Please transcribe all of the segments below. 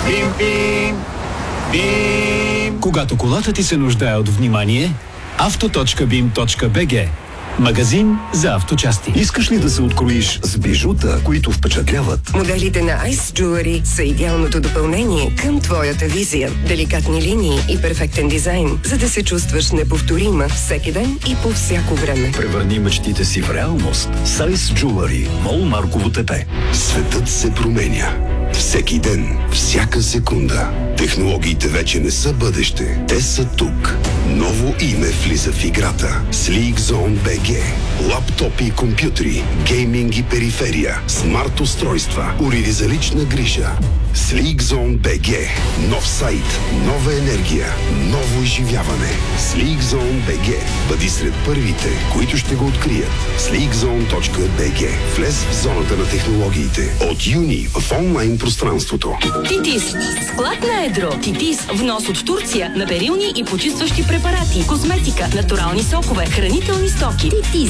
Бим-бим! Бим! Когато колата ти се нуждае от внимание, auto.bim.bg. Магазин за авточасти. Искаш ли да се откроиш с бижута, които впечатляват? Моделите на Ice Jewelry са идеалното допълнение към твоята визия. Деликатни линии и перфектен дизайн, за да се чувстваш неповторима всеки ден и по всяко време. Превърни мечтите си в реалност с Ice Jewelry, МОЛ Марково ТП. Светът се променя. Всеки ден, всяка секунда. Технологиите вече не са бъдеще. Те са тук. Ново име влиза в играта. Sleek Zone BG. Лаптопи и компютри, гейминг и периферия, смарт устройства, уреди за лична грижа. Sleek Zone BG. Нов сайт, нова енергия, ново изживяване. Sleek Zone BG. Бъди сред първите, които ще го открият. sleekzone.bg. Влез в зоната на технологиите. От юни в онлайн пространството. Титис. Склад на едро. Титис. Внос от Турция на перилни и почистващи препарати, козметика, натурални сокове, хранителни стоки. Титис.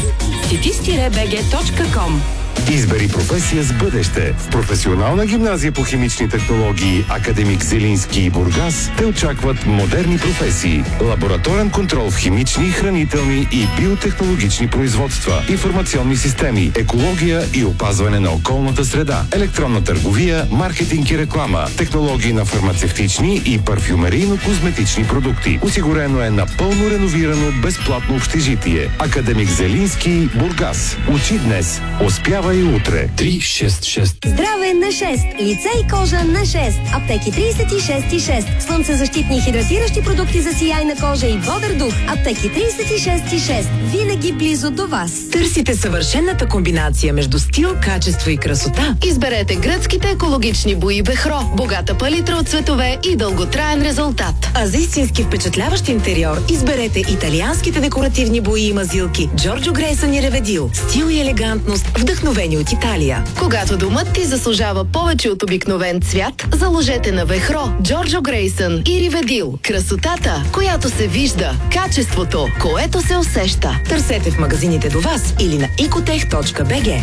titis-bg.com. Избери професия с бъдеще. В професионална гимназия по химични технологии Академик Зелински и Бургас те очакват модерни професии. Лабораторен контрол в химични, хранителни и биотехнологични производства, информационни системи, екология и опазване на околната среда, електронна търговия, маркетинг и реклама, технологии на фармацевтични и парфюмерийно-козметични продукти. Осигурено е напълно реновирано безплатно общежитие. Академик Зелински, Бургас. Учи днес. Успява и утре. 366. Здраве на 6. Лице и кожа на 6. Аптеки 36,6. Слънцезащитни и хидратиращи продукти за сияйна кожа и бодър дух. Аптеки 36,6. Винаги близо до вас. Търсите съвършената комбинация между стил, качество и красота? Изберете гръцките екологични бои Бехро. Богата палитра от цветове и дълготраен резултат. А за истински впечатляващ интериор изберете италианските декоративни бои и мазилки Джорджо Грейсън и Реведил. Стил и елегантност, вдъхновени от Италия. Когато домът ти заслужава повече от обикновен цвят, заложете на Вехро, Джорджо Грейсън и Риведил. Красотата, която се вижда. Качеството, което се усеща. Търсете в магазините до вас или на ecotech.bg.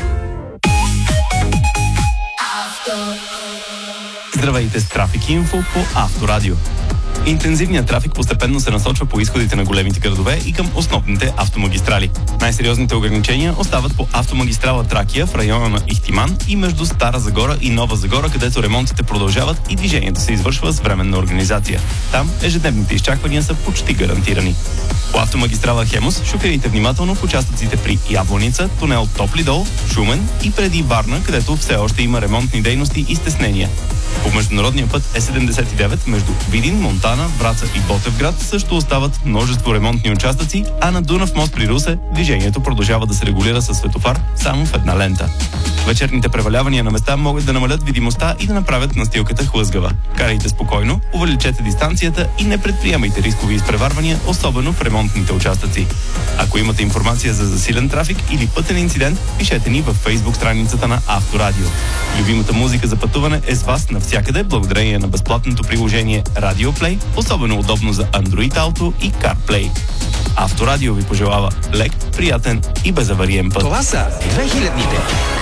Здравейте с Трафик Инфо по Авторадио. Интензивният трафик постепенно се насочва по изходите на големите градове и към основните автомагистрали. Най-сериозните ограничения остават по автомагистрала Тракия в района на Ихтиман и между Стара Загора и Нова Загора, където ремонтите продължават и движението се извършва с временна организация. Там ежедневните изчаквания са почти гарантирани. По автомагистрала Хемус шофирайте внимателно в участъците при Ябланица, тунел Топли дол, Шумен и преди Варна, където все още има ремонтни дейности и стеснения. По международния път Е79 между Видин, Монтана, Враца и Ботевград също остават множество ремонтни участъци, а на Дунав мост при Русе движението продължава да се регулира със светофар само в една лента. Вечерните превалявания на места могат да намалят видимостта и да направят настилката хлъзгава. Карайте спокойно, увеличете дистанцията и не предприемайте рискови изпреварвания, особено в ремонтните участъци. Ако имате информация за засилен трафик или пътен инцидент, пишете ни във Facebook страницата на Авторадио. Любимата музика за пътуване е с вас навсякъде, благодарение на безплатното приложение Radio Play, особено удобно за Android Auto и CarPlay. Авторадио ви пожелава лек, приятен и безавариен път. Това са 2000-ните.